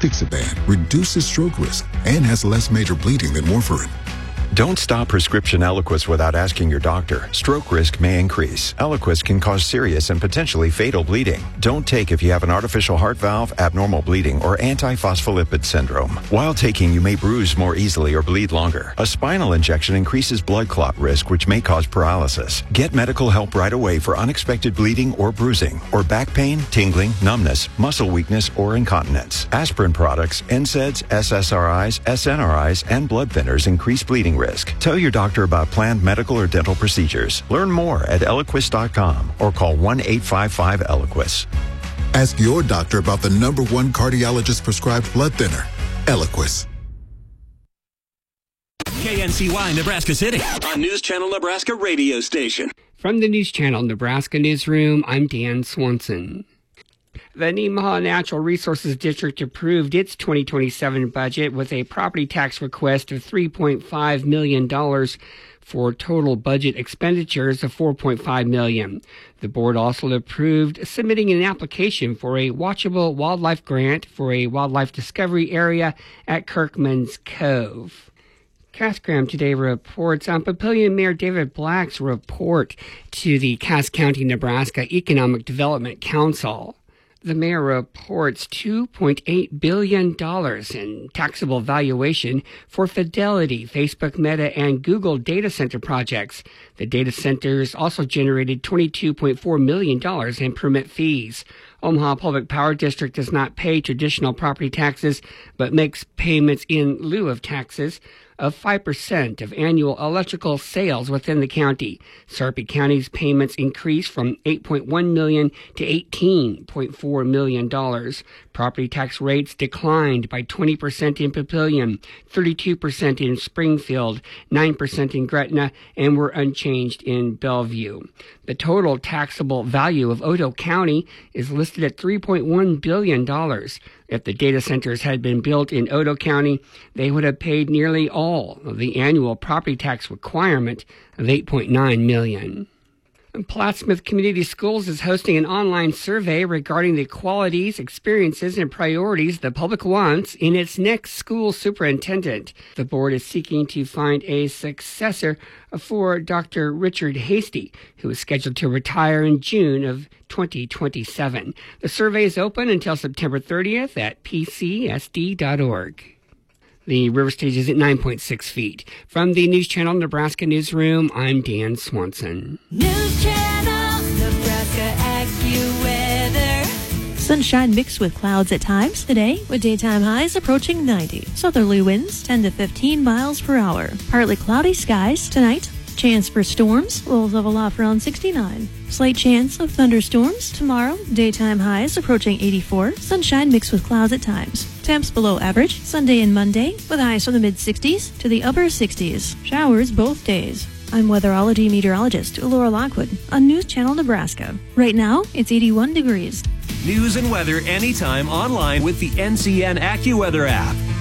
Apixaban reduces stroke risk and has less major bleeding than warfarin. Don't stop prescription Eliquis without asking your doctor. Stroke risk may increase. Eliquis can cause serious and potentially fatal bleeding. Don't take if you have an artificial heart valve, abnormal bleeding, or antiphospholipid syndrome. While taking, you may bruise more easily or bleed longer. A spinal injection increases blood clot risk, which may cause paralysis. Get medical help right away for unexpected bleeding or bruising, or back pain, tingling, numbness, muscle weakness, or incontinence. Aspirin products, NSAIDs, SSRIs, SNRIs, and blood thinners increase bleeding risk. Tell your doctor about planned medical or dental procedures. Learn more at Eliquis.com or call 1-855-ELIQUIS. Ask your doctor about the #1 cardiologist-prescribed blood thinner, Eliquis. KNCY Nebraska City on News Channel Nebraska radio station. From the News Channel Nebraska Newsroom, I'm Dan Swanson. The Nemaha Natural Resources District approved its 2027 budget with a property tax request of $3.5 million for total budget expenditures of $4.5 million. The board also approved submitting an application for a Watchable Wildlife Grant for a wildlife discovery area at Kirkman's Cove. Cass Graham today reports on Papillion Mayor David Black's report to the Cass County, Nebraska Economic Development Council. The mayor reports $2.8 billion in taxable valuation for Fidelity, Facebook, Meta, and Google data center projects. The data centers also generated $22.4 million in permit fees. Omaha Public Power District does not pay traditional property taxes, but makes payments in lieu of taxes of 5% of annual electrical sales within the county. Sarpy County's payments increased from $8.1 million to $18.4 million. Property tax rates declined by 20% in Papillion, 32% in Springfield, 9% in Gretna, and were unchanged in Bellevue. The total taxable value of Otoe County is listed at $3.1 billion. If the data centers had been built in Otoe County, they would have paid nearly all of the annual property tax requirement of $8.9 million. Plattsmouth Community Schools is hosting an online survey regarding the qualities, experiences, and priorities the public wants in its next school superintendent. The board is seeking to find a successor for Dr. Richard Hasty, who is scheduled to retire in June of 2027. The survey is open until September 30th at pcsd.org. The river stage is at 9.6 feet. From the News Channel Nebraska Newsroom, I'm Dan Swanson. News Channel Nebraska AccuWeather. Sunshine mixed with clouds at times today, with daytime highs approaching 90. Southerly winds 10 to 15 miles per hour. Partly cloudy skies tonight. Chance for storms will level off around 69. Slight chance of thunderstorms tomorrow. Daytime highs approaching 84. Sunshine mixed with clouds at times. Temps below average Sunday and Monday, with highs from the mid-60s to the upper 60s. Showers both days. I'm weatherology meteorologist Laura Lockwood on News Channel Nebraska. Right now, it's 81 degrees. News and weather anytime online with the NCN AccuWeather app.